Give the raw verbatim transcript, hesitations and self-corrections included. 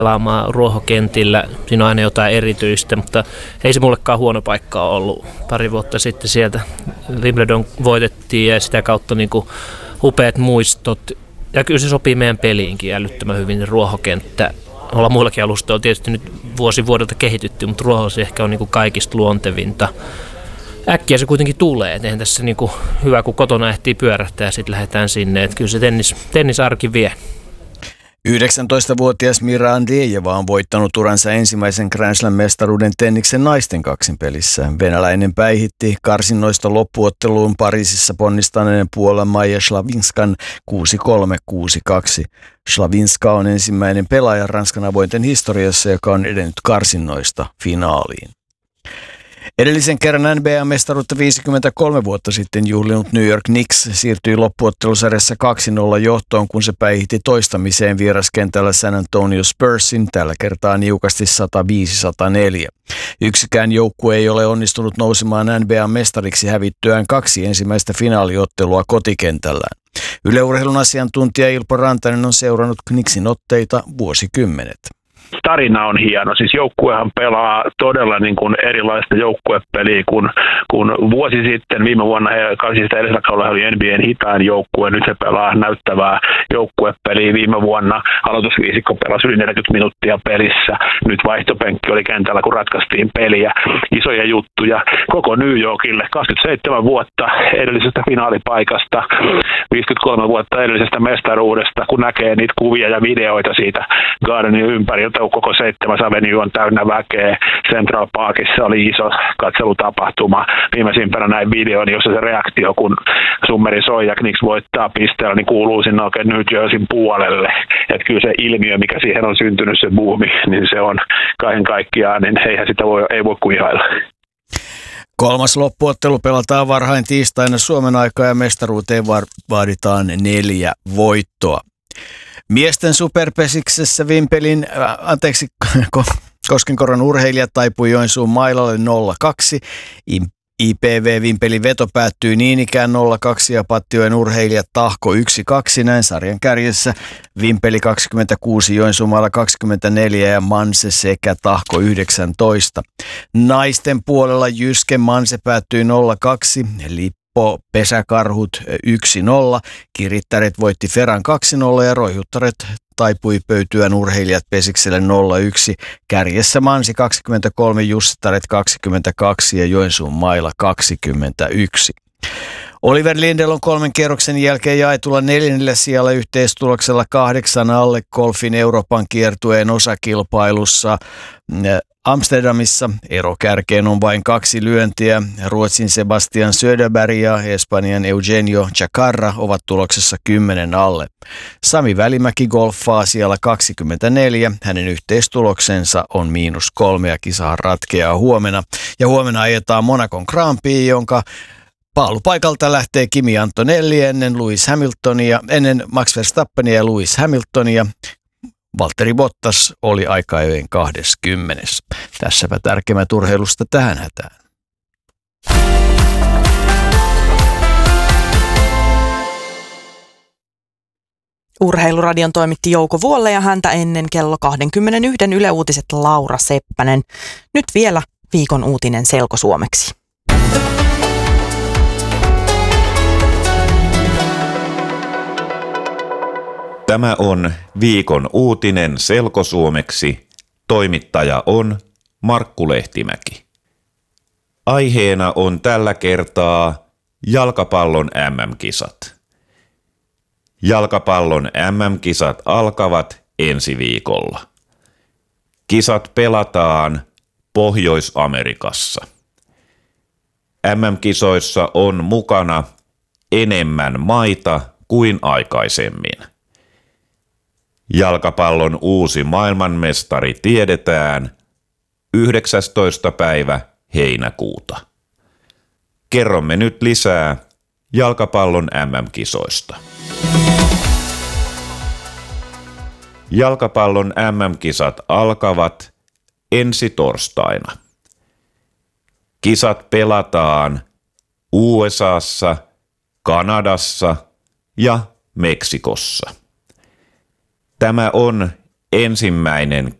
pelaamaan ruohokentillä. Siinä on aina jotain erityistä, mutta ei se mullekaan huono paikka ole ollut. Pari vuotta sitten sieltä Wimbledon voitettiin ja sitä kautta niin kuin upeat muistot. Ja kyllä se sopii meidän peliinkin älyttömän hyvin, ruohokenttä. Ollaan muillakin alustoilla on tietysti nyt vuosi vuodelta kehitytty, mutta ruoho se ehkä on niin kuin kaikista luontevinta. Äkkiä se kuitenkin tulee, eihän tässä niin kuin hyvä, kun kotona ehtii pyörähtää ja sitten lähdetään sinne. Että kyllä se tennis, tennisarki vie. yhdeksäntoistavuotias Mira Andreeva on voittanut uransa ensimmäisen Grand Slam-mestaruuden tenniksen naisten kaksinpelissä. Venäläinen päihitti karsinnoista loppuotteluun Pariisissa ponnistaneen Puolan Maja Slavinskan kuusi kolme kuusi kaksi. Slavinska on ensimmäinen pelaaja Ranskan avointen historiassa, joka on edennyt karsinnoista finaaliin. Edellisen kerran N B A-mestaruutta viisikymmentäkolme vuotta sitten juhlinut New York Knicks siirtyi loppuottelusarjassa kaksi nolla johtoon, kun se päihitti toistamiseen vieraskentällä San Antonio Spursin, tällä kertaa niukasti sata viisi sata neljä. Yksikään joukkue ei ole onnistunut nousemaan N B A-mestariksi hävittyään kaksi ensimmäistä finaaliottelua kotikentällään. Yle Urheilun asiantuntija Ilpo Rantanen on seurannut Knicksin otteita vuosikymmenet. Tarina on hieno. Siis joukkuehan pelaa todella niin kuin erilaista joukkuepeliä kuin, kuin vuosi sitten. Viime vuonna he, siis edellisellä kaudella he oli N B A:n hitain joukkue. Nyt he pelaa näyttävää joukkuepeliä. Viime vuonna aloitusviisikko pelasi yli neljäkymmentä minuuttia pelissä. Nyt vaihtopenkki oli kentällä, kun ratkaistiin peliä. Isoja juttuja koko New Yorkille. kaksikymmentäseitsemän vuotta edellisestä finaalipaikasta. viisikymmentäkolme vuotta edellisestä mestaruudesta. Kun näkee niitä kuvia ja videoita siitä Gardenin ympäriltä, koko seitsemäs Avenue on täynnä väkeä. Central Parkissa oli iso katselutapahtuma. Viimeisimpänä näin videon, jossa se reaktio, kun summeri soi ja Knicks voittaa pisteellä, niin kuuluu sinne oikein New Jerseyn puolelle. Että kyllä se ilmiö, mikä siihen on syntynyt, se buumi, niin se on kaiken kaikkiaan, niin eihän sitä voi, ei voi kuin ihailla. Kolmas loppuottelu pelataan varhain tiistaina Suomen aikaa ja mestaruuteen vaaditaan neljä voittoa. Miesten superpesiksessä Vimpelin, äh, anteeksi, Koskenkorvan urheilijat taipui Joensuun mailalle nolla kaksi. I P V Vimpelin veto päättyy niin ikään nolla kaksi ja Pattioen urheilijat tahko yksi kaksi. Näin sarjan kärjessä Vimpeli kaksikymmentäkuusi, Joensuumaalla kaksikymmentäneljä ja Manse sekä tahko yhdeksäntoista. Naisten puolella Jyske Manse päättyi nolla kaksi. Lippo Pesäkarhut yksi nolla. Kirittäret voitti Feran kaksi nolla ja Roihuttaret taipui Pöytyän urheilijat Pesikselle nolla yksi. Kärjessä Mansi kaksikymmentäkolme, Jussittaret kaksikymmentäkaksi ja Joensuun maila kaksikymmentäyksi. Oliver Lindell on kolmen kierroksen jälkeen jaetulla neljännellä sijalla yhteistuloksella kahdeksan alle golfin Euroopan kiertueen osakilpailussa Amsterdamissa. Ero kärkeen on vain kaksi lyöntiä. Ruotsin Sebastian Söderberg ja Espanjan Eugenio Chacarra ovat tuloksessa kymmenen alle. Sami Välimäki golfaa siellä kaksikymmentäneljä. Hänen yhteistuloksensa on miinus kolme ja kisahan ratkeaa huomenna. Ja huomenna ajetaan Monacon Grand Prix, jonka paalupaikalta lähtee Kimi Antonelli ennen Lewis Hamiltonia, ennen Max Verstappenia ja Lewis Hamiltonia. Valtteri Bottas oli aika-ajojen kaksikymmentä. Tässäpä tärkeimmät urheilusta tähän hätään. Urheiluradion toimitti Jouko Vuolle ja häntä ennen kello kaksikymmentäyksi Yle Uutiset Laura Seppänen. Nyt vielä viikon uutinen selkosuomeksi. Tämä on viikon uutinen selkosuomeksi. Toimittaja on Markku Lehtimäki. Aiheena on tällä kertaa jalkapallon M M-kisat. Jalkapallon M M-kisat alkavat ensi viikolla. Kisat pelataan Pohjois-Amerikassa. M M-kisoissa on mukana enemmän maita kuin aikaisemmin. Jalkapallon uusi maailmanmestari tiedetään yhdeksästoista päivä heinäkuuta. Kerromme nyt lisää jalkapallon M M-kisoista. Jalkapallon M M-kisat alkavat ensi torstaina. Kisat pelataan U S A:ssa, Kanadassa ja Meksikossa. Tämä on ensimmäinen